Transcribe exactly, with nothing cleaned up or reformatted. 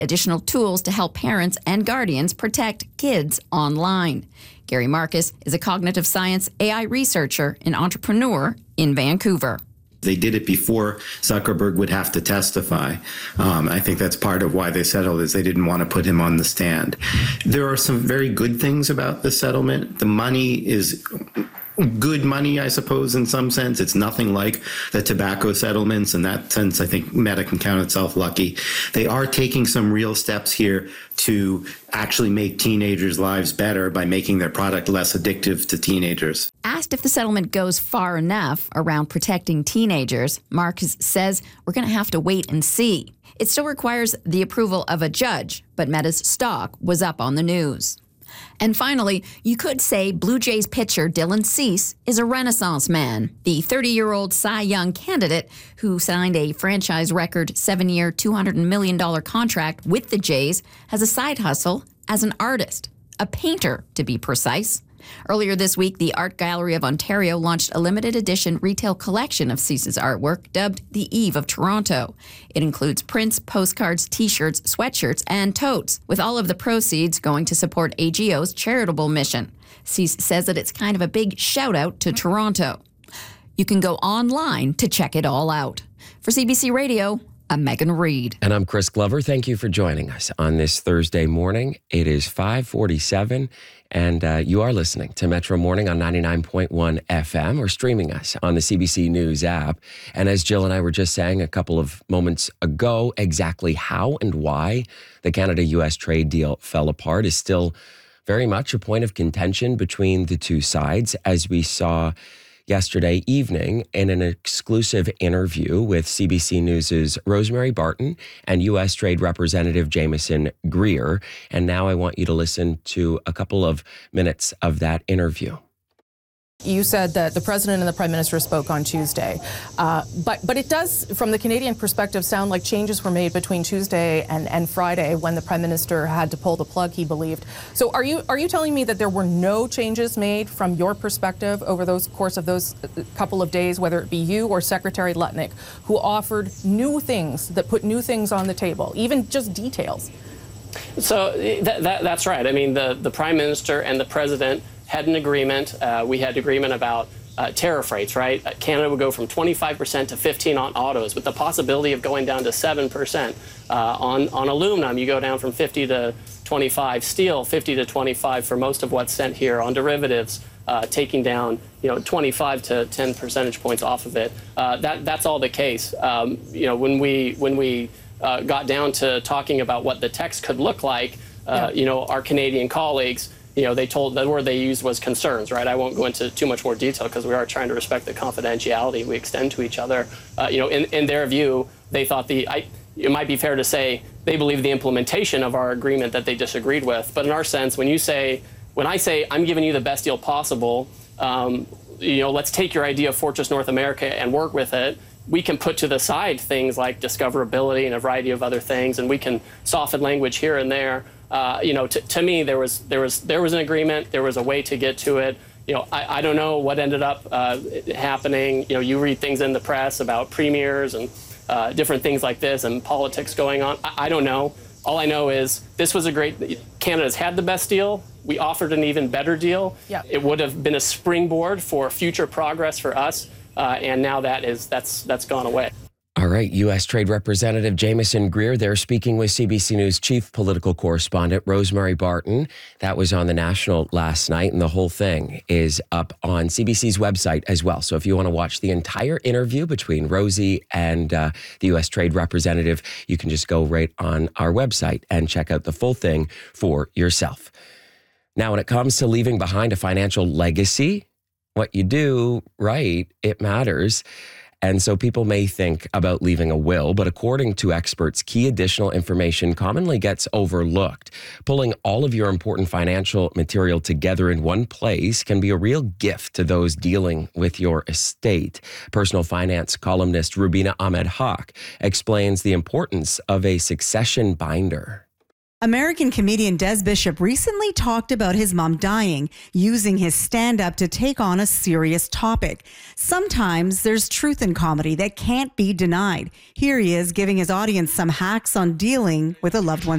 additional tools to help parents and guardians protect kids online. Gary Marcus is a cognitive science A I researcher and entrepreneur in Vancouver. They did it before Zuckerberg would have to testify. Um, I think that's part of why they settled, is they didn't want to put him on the stand. There are some very good things about the settlement. The money is good money, I suppose, in some sense. It's nothing like the tobacco settlements. In that sense, I think Meta can count itself lucky. They are taking some real steps here to actually make teenagers' lives better by making their product less addictive to teenagers. Asked if the settlement goes far enough around protecting teenagers, Marcus says we're going to have to wait and see. It still requires the approval of a judge, but Meta's stock was up on the news. And finally, you could say Blue Jays pitcher Dylan Cease is a renaissance man. The thirty-year-old Cy Young candidate who signed a franchise record seven-year, two hundred million dollars contract with the Jays has a side hustle as an artist, a painter to be precise. Earlier this week, the Art Gallery of Ontario launched a limited edition retail collection of Cease's artwork dubbed The Eve of Toronto. It includes prints, postcards, t-shirts, sweatshirts, and totes, with all of the proceeds going to support A G O's charitable mission. Cease says that it's kind of a big shout-out to Toronto. You can go online to check it all out. For C B C Radio, I'm Megan Reed. And I'm Chris Glover. Thank you for joining us on this Thursday morning. It is five forty-seven, and uh, you are listening to Metro Morning on ninety-nine point one F M or streaming us on the C B C News app. And as Jill and I were just saying a couple of moments ago, exactly how and why the Canada-U S trade deal fell apart is still very much a point of contention between the two sides, as we saw yesterday evening in an exclusive interview with C B C News' Rosemary Barton and U S Trade Representative Jameson Greer. And now I want you to listen to a couple of minutes of that interview. You said that the president and the prime minister spoke on Tuesday, uh, but but it does, from the Canadian perspective, sound like changes were made between Tuesday and, and Friday when the prime minister had to pull the plug, he believed. So are you are you telling me that there were no changes made from your perspective over those course of those couple of days, whether it be you or Secretary Lutnick, who offered new things, that put new things on the table, even just details? So that, that, that's right. I mean, the, the prime minister and the president had an agreement. Uh, we had agreement about uh, tariff rates, right? Uh, Canada would go from twenty-five percent to fifteen on autos, with the possibility of going down to seven percent. Uh, on, on aluminum, you go down from fifty to twenty-five. Steel, fifty to twenty-five for most of what's sent here. On derivatives, uh, taking down, you know, twenty-five to ten percentage points off of it. Uh, that, that's all the case. Um, you know, when we, when we uh, got down to talking about what the text could look like, uh, yeah. you know, our Canadian colleagues, you know, they told, the word they used was concerns, right? I won't go into too much more detail because we are trying to respect the confidentiality we extend to each other. Uh, you know, in, in their view, they thought the, I, it might be fair to say, they believe the implementation of our agreement that they disagreed with. But in our sense, when you say, when I say, I'm giving you the best deal possible, um, you know, let's take your idea of Fortress North America and work with it. We can put to the side things like discoverability and a variety of other things, and we can soften language here and there. Uh, you know, to, to me, there was there was there was an agreement. There was a way to get to it. You know, I, I don't know what ended up uh, happening. You know, you read things in the press about premiers and uh, different things like this and politics going on. I, I don't know. All I know is this was a great. Canada's had the best deal. We offered an even better deal. Yeah. It would have been a springboard for future progress for us, uh, and now that is that's that's gone away. All right, U S Trade Representative Jameson Greer there speaking with C B C News chief political correspondent Rosemary Barton. That was on The National last night, and the whole thing is up on C B C's website as well. So if you want to watch the entire interview between Rosie and uh, the U S Trade Representative, you can just go right on our website and check out the full thing for yourself. Now, when it comes to leaving behind a financial legacy, what you do, right, it matters. And so people may think about leaving a will, but according to experts, key additional information commonly gets overlooked. Pulling all of your important financial material together in one place can be a real gift to those dealing with your estate. Personal finance columnist Rubina Ahmed Haq explains the importance of a succession binder. American comedian Des Bishop recently talked about his mom dying, using his stand-up to take on a serious topic. Sometimes there's truth in comedy that can't be denied. Here he is giving his audience some hacks on dealing with a loved one's